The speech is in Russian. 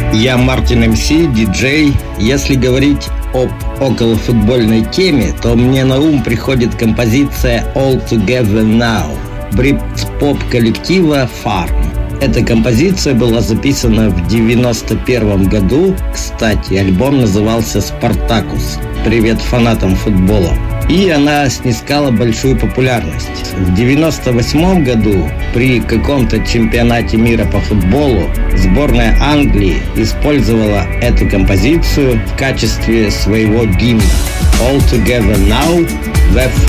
Я Мартин МС, диджей. Если говорить об околофутбольной теме, то мне на ум приходит композиция All Together Now брит-поп коллектива Farm. Эта композиция была записана в 1991 году. Кстати, альбом назывался «Спартакус». Привет фанатам футбола. И она снискала большую популярность. В 1998 году при каком-то чемпионате мира по футболу сборная Англии использовала эту композицию в качестве своего гимна. All Together Now, The